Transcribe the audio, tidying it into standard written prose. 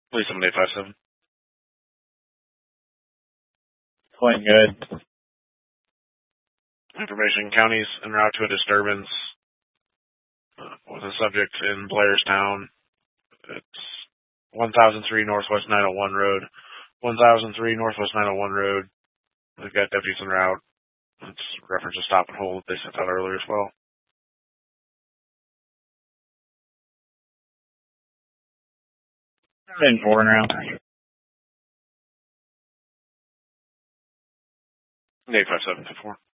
Please 7857. Going good. Information, counties en route to a disturbance with a subject in Blairstown. It's 1003 Northwest 901 Road. 1003 Northwest 901 Road. We've got deputies en route. It's reference to stop and hold they sent out earlier as well. 4 en route. 85754.